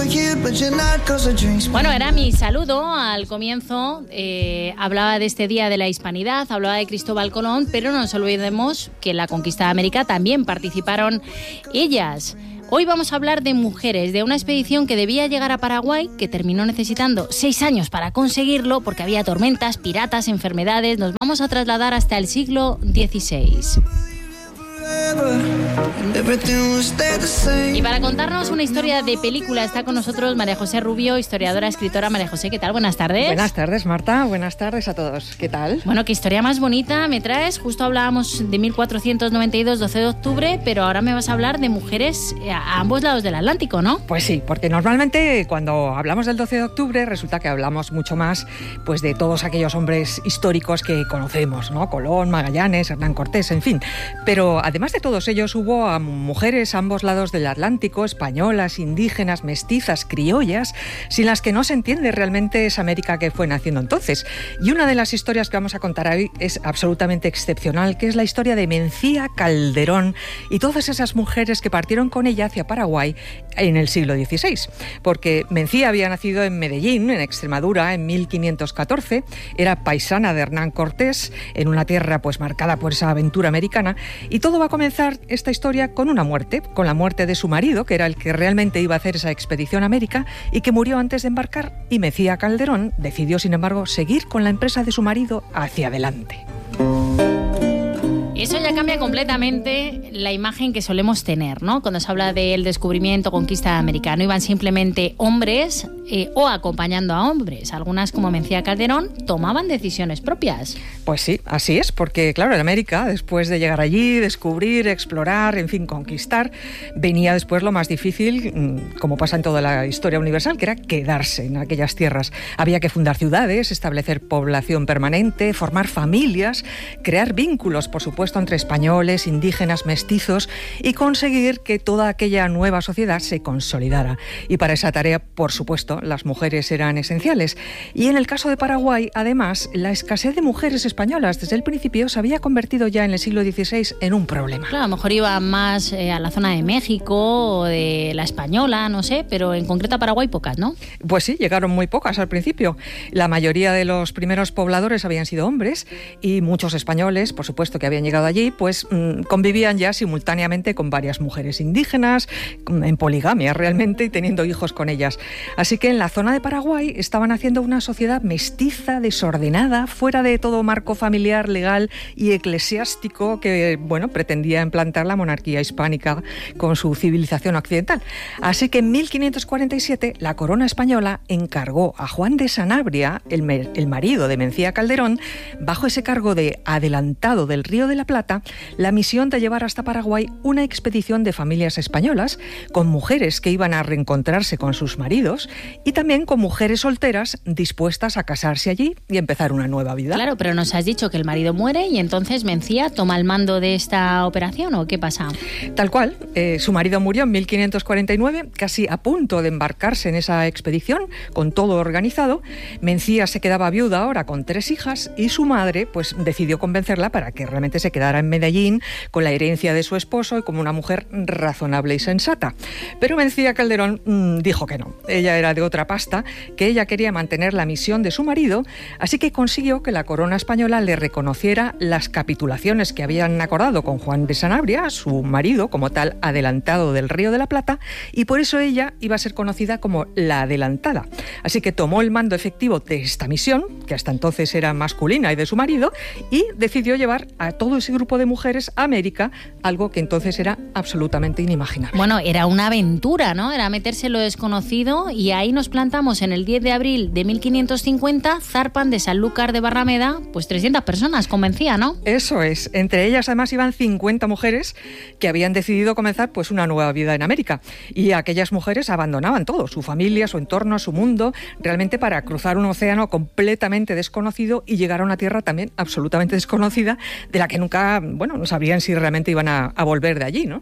Bueno, era mi saludo al comienzo. Hablaba de este Día de la Hispanidad, hablaba de Cristóbal Colón, pero no nos olvidemos que en la conquista de América también participaron ellas. Hoy vamos a hablar de mujeres, de una expedición que debía llegar a Paraguay, que terminó necesitando 6 años para conseguirlo, porque había tormentas, piratas, enfermedades. Nos vamos a trasladar hasta el siglo XVI. Y para contarnos una historia de película está con nosotros María José Rubio, historiadora, escritora. María José, ¿qué tal? Buenas tardes. Buenas tardes, Marta. Buenas tardes a todos. ¿Qué tal? Bueno, qué historia más bonita me traes. Justo hablábamos de 1492, 12 de octubre, pero ahora me vas a hablar de mujeres a ambos lados del Atlántico, ¿no? Pues sí, porque normalmente cuando hablamos del 12 de octubre resulta que hablamos mucho más pues de todos aquellos hombres históricos que conocemos, ¿no? Colón, Magallanes, Hernán Cortés, en fin. Pero además de todos ellos hubo a mujeres a ambos lados del Atlántico, españolas, indígenas, mestizas, criollas, sin las que no se entiende realmente esa América que fue naciendo entonces. Y una de las historias que vamos a contar hoy es absolutamente excepcional, que es la historia de Mencía Calderón y todas esas mujeres que partieron con ella hacia Paraguay en el siglo XVI. Porque Mencía había nacido en Medellín, en Extremadura, en 1514, era paisana de Hernán Cortés, en una tierra pues marcada por esa aventura americana, y todo va a comenzar esta historia con una muerte, con la muerte de su marido, que era el que realmente iba a hacer esa expedición a América y que murió antes de embarcar, y Mencía Calderón decidió, sin embargo, seguir con la empresa de su marido hacia adelante. Eso ya cambia completamente la imagen que solemos tener, ¿no? Cuando se habla del descubrimiento, conquista americano, iban simplemente hombres o acompañando a hombres. Algunas, como Mencía Calderón, tomaban decisiones propias. Pues sí, así es, porque claro, en América, después de llegar allí, descubrir, explorar, en fin, conquistar, venía después lo más difícil, como pasa en toda la historia universal, que era quedarse en aquellas tierras. Había que fundar ciudades, establecer población permanente, formar familias, crear vínculos, por supuesto, entre españoles, indígenas, mestizos, y conseguir que toda aquella nueva sociedad se consolidara. Y para esa tarea, por supuesto, las mujeres eran esenciales. Y en el caso de Paraguay, además, la escasez de mujeres españolas desde el principio se había convertido ya en el siglo XVI en un problema. Claro, a lo mejor iba más a la zona de México o de la Española, no sé, pero en concreto a Paraguay pocas, ¿no? Pues sí, llegaron muy pocas al principio. La mayoría de los primeros pobladores habían sido hombres y muchos españoles, por supuesto, que habían llegado allí, pues convivían ya simultáneamente con varias mujeres indígenas, en poligamia realmente, y teniendo hijos con ellas. Así que en la zona de Paraguay estaban haciendo una sociedad mestiza, desordenada, fuera de todo marco familiar, legal y eclesiástico que, bueno, pretendía implantar la monarquía hispánica con su civilización occidental. Así que en 1547 la corona española encargó a Juan de Sanabria, el marido de Mencía Calderón, bajo ese cargo de adelantado del Río de la Plata, la misión de llevar hasta Paraguay una expedición de familias españolas con mujeres que iban a reencontrarse con sus maridos y también con mujeres solteras dispuestas a casarse allí y empezar una nueva vida. Claro, pero nos has dicho que el marido muere y entonces Mencía toma el mando de esta operación, ¿o qué pasa? Tal cual, su marido murió en 1549, casi a punto de embarcarse en esa expedición, con todo organizado. Mencía se quedaba viuda ahora con 3 hijas y su madre pues decidió convencerla para que realmente se quedara en Medellín con la herencia de su esposo y como una mujer razonable y sensata. Pero Mencía Calderón dijo que no. Ella era de otra pasta, que ella quería mantener la misión de su marido, así que consiguió que la corona española le reconociera las capitulaciones que habían acordado con Juan de Sanabria, su marido, como tal adelantado del Río de la Plata, y por eso ella iba a ser conocida como la Adelantada. Así que tomó el mando efectivo de esta misión, que hasta entonces era masculina y de su marido, y decidió llevar a todo ese grupo de mujeres a América, algo que entonces era absolutamente inimaginable. Bueno, era una aventura, ¿no? Era meterse en lo desconocido, y ahí nos plantamos en el 10 de abril de 1550, zarpan de Sanlúcar de Barrameda, pues 300 personas, convencía, ¿no? Eso es. Entre ellas además iban 50 mujeres que habían decidido comenzar pues una nueva vida en América. Y aquellas mujeres abandonaban todo, su familia, su entorno, su mundo, realmente para cruzar un océano completamente desconocido y llegar a una tierra también absolutamente desconocida, de la que nunca, bueno, no sabrían si realmente iban a volver de allí, ¿no?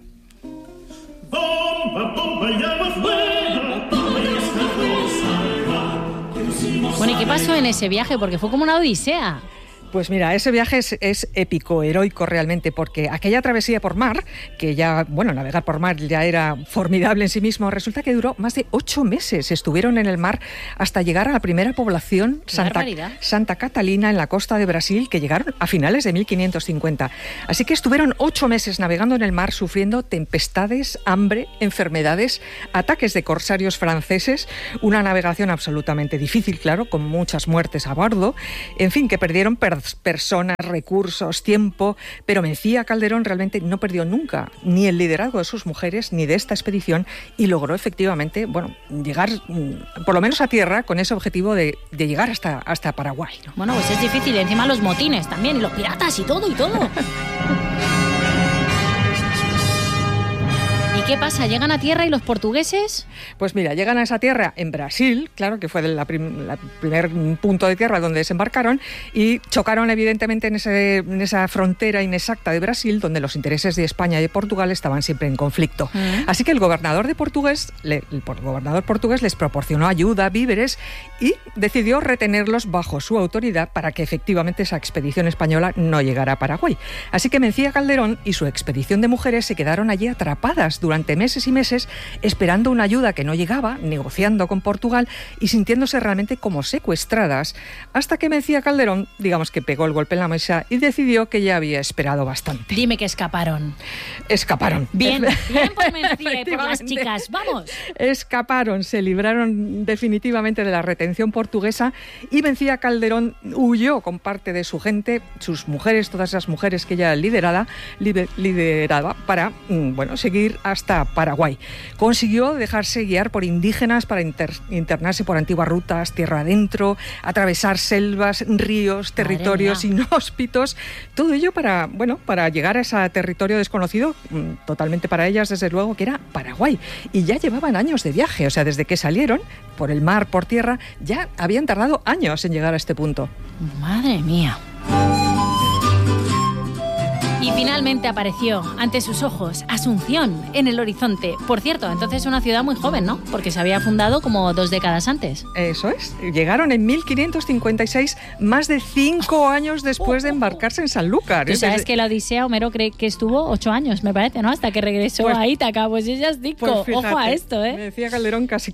Bueno, ¿y qué pasó en ese viaje? Porque fue como una odisea. Pues mira, ese viaje es épico, heroico realmente, porque aquella travesía por mar, que ya, bueno, navegar por mar ya era formidable en sí mismo, resulta que duró más de 8 meses. Estuvieron en el mar hasta llegar a la primera población, Santa Catalina, en la costa de Brasil, que llegaron a finales de 1550. Así que estuvieron 8 meses navegando en el mar, sufriendo tempestades, hambre, enfermedades, ataques de corsarios franceses, una navegación absolutamente difícil, claro, con muchas muertes a bordo, en fin, que perdieron personas, recursos, tiempo, pero Mencía Calderón realmente no perdió nunca ni el liderazgo de sus mujeres ni de esta expedición y logró efectivamente, bueno, llegar por lo menos a tierra con ese objetivo de llegar hasta Paraguay, ¿no? Bueno, pues es difícil, encima los motines también, y los piratas y todo. ¿Y qué pasa? ¿Llegan a tierra y los portugueses? Pues mira, llegan a esa tierra en Brasil, claro, que fue el primer punto de tierra donde desembarcaron, y chocaron evidentemente en esa frontera inexacta de Brasil, donde los intereses de España y de Portugal estaban siempre en conflicto. Así que el gobernador portugués les proporcionó ayuda, víveres, y decidió retenerlos bajo su autoridad para que efectivamente esa expedición española no llegara a Paraguay. Así que Mencía Calderón y su expedición de mujeres se quedaron allí atrapadas durante meses y meses, esperando una ayuda que no llegaba, negociando con Portugal y sintiéndose realmente como secuestradas, hasta que Mencía Calderón, digamos que pegó el golpe en la mesa y decidió que ya había esperado bastante. Dime que escaparon. Escaparon. Bien por Mencía y por las chicas, ¡vamos! Escaparon, se libraron definitivamente de la retención portuguesa y Mencía Calderón huyó con parte de su gente, sus mujeres, todas esas mujeres que ella lideraba para, seguir hasta Paraguay. Consiguió dejarse guiar por indígenas para internarse por antiguas rutas, tierra adentro, atravesar selvas, ríos, territorios inhóspitos, todo ello para llegar a ese territorio desconocido, totalmente para ellas, desde luego, que era Paraguay. Y ya llevaban años de viaje, o sea, desde que salieron, por el mar, por tierra, ya habían tardado años en llegar a este punto. ¡Madre mía! Y finalmente apareció ante sus ojos Asunción en el horizonte. Por cierto, entonces una ciudad muy joven, ¿no? Porque se había fundado como 2 décadas antes. Eso es. Llegaron en 1556, más de 5 años después de embarcarse en Sanlúcar. Tú sabes que la Odisea, Homero cree que estuvo 8 años, me parece, ¿no? Hasta que regresó a Ítaca. Pues ella es dico. Pues fíjate, ojo a esto, ¿eh? Me decía Calderón casi.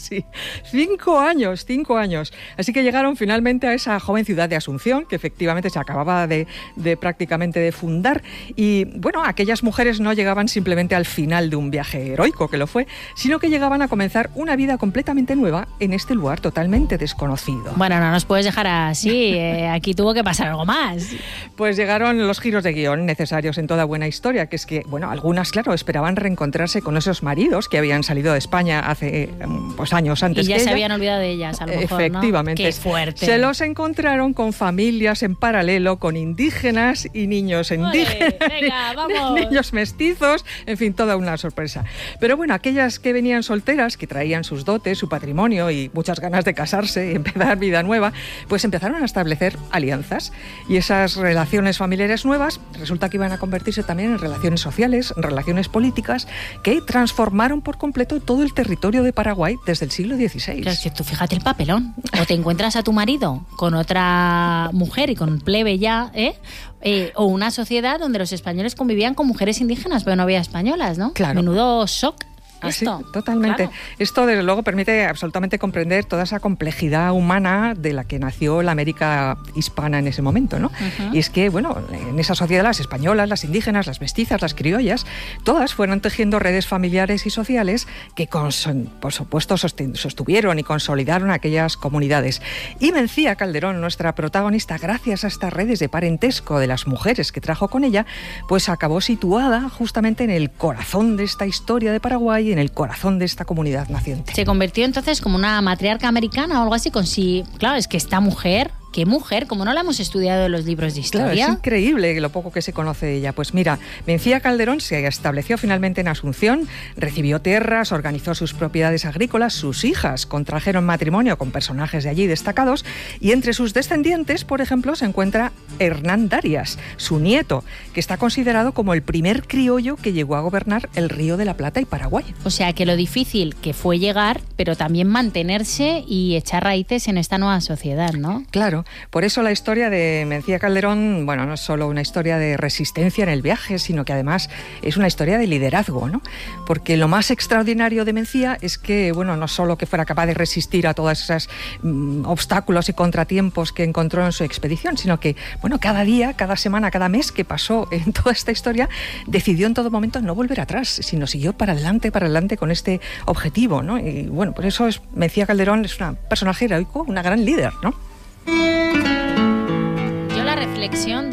5 años. Así que llegaron finalmente a esa joven ciudad de Asunción, que efectivamente se acababa de prácticamente de fundar. Y bueno, aquellas mujeres no llegaban simplemente al final de un viaje heroico, que lo fue, sino que llegaban a comenzar una vida completamente nueva en este lugar totalmente desconocido. Bueno, no nos puedes dejar así, aquí tuvo que pasar algo más. Pues llegaron los giros de guión necesarios en toda buena historia, que es que, bueno, algunas, claro, esperaban reencontrarse con esos maridos que habían salido de España hace años antes. Y ya que se ella. habían olvidado de ellas, a lo mejor, efectivamente, ¿no? Qué fuerte. Se los encontraron con familias en paralelo, con indígenas y niños indígenas. Venga, vamos. Niños mestizos, en fin, toda una sorpresa. Pero bueno, aquellas que venían solteras, que traían sus dotes, su patrimonio y muchas ganas de casarse y empezar vida nueva, pues empezaron a establecer alianzas. Y esas relaciones familiares nuevas resulta que iban a convertirse también en relaciones sociales, en relaciones políticas, que transformaron por completo todo el territorio de Paraguay desde el siglo XVI. Claro, es que tú fíjate el papelón. O te encuentras a tu marido con otra mujer y con plebe ya, o una sociedad donde los españoles convivían con mujeres indígenas, pero no había españolas, ¿no? Claro. Menudo shock. Esto, sí, totalmente. Claro. Esto, desde luego, permite absolutamente comprender toda esa complejidad humana de la que nació la América hispana en ese momento, ¿no? Y es que, bueno, en esa sociedad las españolas, las indígenas, las mestizas, las criollas, todas fueron tejiendo redes familiares y sociales que, por supuesto, sostuvieron y consolidaron aquellas comunidades. Y Mencía Calderón, nuestra protagonista, gracias a estas redes de parentesco de las mujeres que trajo con ella, pues acabó situada justamente en el corazón de esta historia de Paraguay, en el corazón de esta comunidad naciente. Se convirtió entonces como una matriarca americana o algo así, claro, es que esta mujer... ¿Qué mujer? Como no la hemos estudiado en los libros de historia. Claro, es increíble lo poco que se conoce de ella. Pues mira, Mencía Calderón se estableció finalmente en Asunción, recibió tierras, organizó sus propiedades agrícolas, sus hijas contrajeron matrimonio con personajes de allí destacados y entre sus descendientes, por ejemplo, se encuentra Hernán Darias, su nieto, que está considerado como el primer criollo que llegó a gobernar el Río de la Plata y Paraguay. O sea, que lo difícil que fue llegar, pero también mantenerse y echar raíces en esta nueva sociedad, ¿no? Claro. Claro, por eso la historia de Mencía Calderón, bueno, no es solo una historia de resistencia en el viaje, sino que además es una historia de liderazgo, ¿no? Porque lo más extraordinario de Mencía es que, bueno, no solo que fuera capaz de resistir a todos esos obstáculos y contratiempos que encontró en su expedición, sino que, bueno, cada día, cada semana, cada mes que pasó en toda esta historia, decidió en todo momento no volver atrás, sino siguió para adelante con este objetivo, ¿no? Y bueno, por eso Mencía Calderón es un personaje heroico, una gran líder, ¿no? Yo la reflexión